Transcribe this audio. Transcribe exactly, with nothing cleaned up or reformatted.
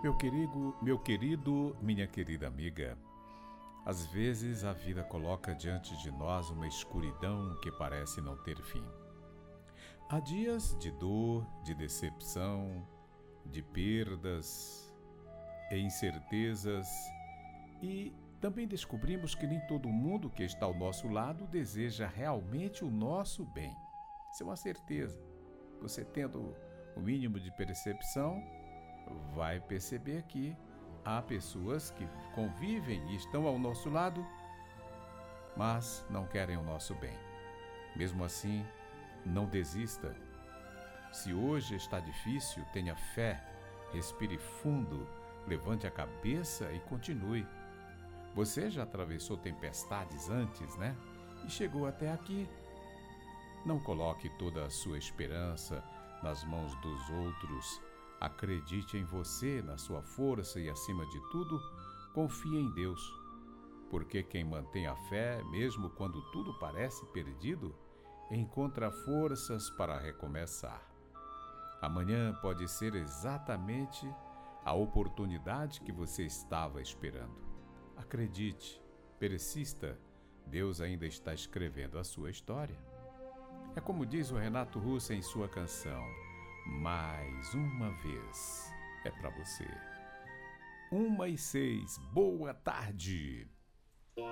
Meu querido, meu querido, minha querida amiga, às vezes a vida coloca diante de nós uma escuridão que parece não ter fim. Há dias de dor, de decepção, de perdas e incertezas, e também descobrimos que nem todo mundo que está ao nosso lado deseja realmente o nosso bem. Isso é uma certeza. Você tendo o mínimo de percepção, vai perceber que há pessoas que convivem e estão ao nosso lado, mas não querem o nosso bem. Mesmo assim, não desista. Se hoje está difícil, tenha fé, respire fundo, levante a cabeça e continue. Você já atravessou tempestades antes, né? E chegou até aqui. Não coloque toda a sua esperança nas mãos dos outros. Acredite em você, na sua força e, acima de tudo, confie em Deus. Porque quem mantém a fé, mesmo quando tudo parece perdido, encontra forças para recomeçar. Amanhã pode ser exatamente a oportunidade que você estava esperando. Acredite, persista, Deus ainda está escrevendo a sua história. É como diz o Renato Russo em sua canção, mais uma vez é para você. Uma e seis, boa tarde!